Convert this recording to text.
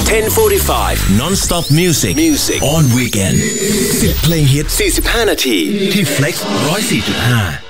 10:45 Non-stop music Music on weekend 10 เพลงฮิต 45 นาทีที่ Flex 104.5